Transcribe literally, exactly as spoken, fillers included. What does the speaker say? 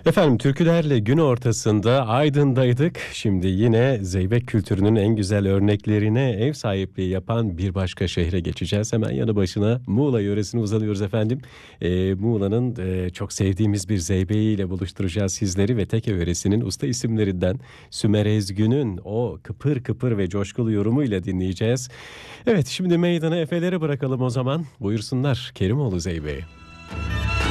Efendim türkülerle gün ortasında Aydın'daydık. Şimdi yine Zeybek kültürünün en güzel örneklerine ev sahipliği yapan bir başka şehre geçeceğiz. Hemen yanı başına Muğla yöresine uzanıyoruz efendim. Ee, Muğla'nın e, çok sevdiğimiz bir zeybeğiyle buluşturacağız sizleri ve Teke yöresinin usta isimlerinden Sümer Ezgün'ün o kıpır kıpır ve coşkulu yorumuyla dinleyeceğiz. Evet, şimdi meydanı Efelere bırakalım o zaman. Buyursunlar Kerimoğlu Zeybeği.